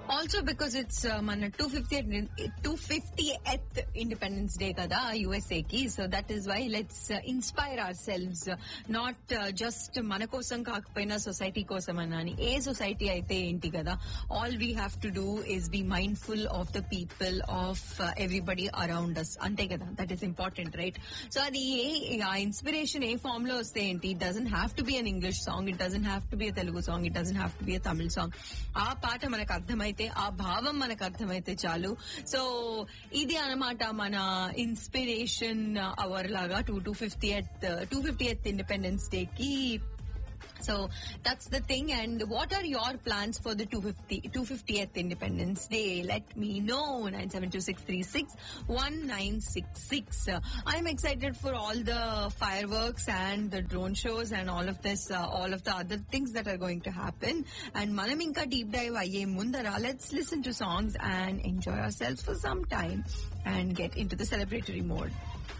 Also because it's మన 250th Independence Day kada USA ki, so that is why let's inspire ourselves, not just మన కోసం కాకపోయినా society కోసం అని. ఏ society అయితే ఏంటి కదా, all we have to do is be mindful of the people, of everybody around us, అంతే కదా. That is important, right? So అది ఆ ఇన్స్పిరేషన్ ఏ ఫామ్ లో వస్తే ఏంటి, it doesn't have to be an English song, it doesn't have to be a Telugu song, it doesn't have to be a Tamil song. ఆ పాట మనకు అర్థమైతే, ఆ భావం మనకు అర్థమైతే చాలు. సో ఇది అన్నమాట మన ఇన్స్పిరేషన్ అవర్ లాగా 250th Independence Day కి. So that's the thing. And what are your plans for the 250th Independence Day? Let me know. 9726361966. I'm excited for all the fireworks and the drone shows and all of this, all of the other things that are going to happen. And manam inka deep dive ayye mundara, let's listen to songs and enjoy ourselves for some time and get into the celebratory mode.